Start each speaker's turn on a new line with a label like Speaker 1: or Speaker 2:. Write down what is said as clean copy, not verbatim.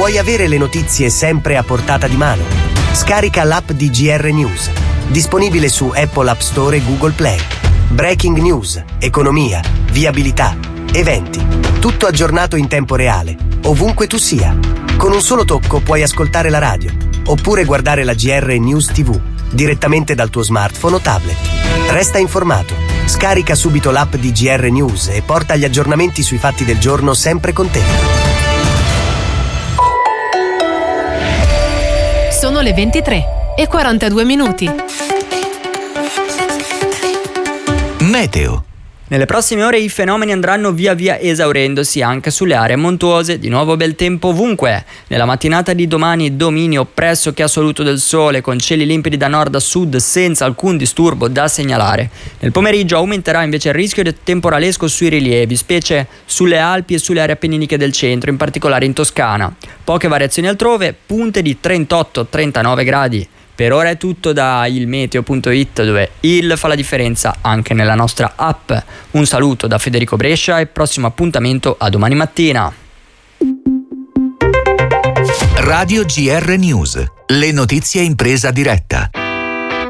Speaker 1: Vuoi avere le notizie sempre a portata di mano? Scarica l'app di GR News, disponibile su Apple App Store e Google Play. Breaking news, economia, viabilità, eventi, tutto aggiornato in tempo reale, ovunque tu sia. Con un solo tocco puoi ascoltare la radio, oppure guardare la GR News TV, direttamente dal tuo smartphone o tablet. Resta informato, scarica subito l'app di GR News e porta gli aggiornamenti sui fatti del giorno sempre con te.
Speaker 2: Sono le 23:42.
Speaker 3: Meteo. Nelle prossime ore i fenomeni andranno via via esaurendosi anche sulle aree montuose, di nuovo bel tempo ovunque. Nella mattinata di domani dominio pressoché assoluto del sole con cieli limpidi da nord a sud senza alcun disturbo da segnalare. Nel pomeriggio aumenterà invece il rischio di temporalesco sui rilievi, specie sulle Alpi e sulle aree appenniniche del centro, in particolare in Toscana. Poche variazioni altrove, punte di 38-39 gradi. Per ora è tutto da ilmeteo.it, dove il fa la differenza anche nella nostra app. Un saluto da Federico Brescia e prossimo appuntamento a domani mattina.
Speaker 4: Radio GR News, le notizie in presa diretta.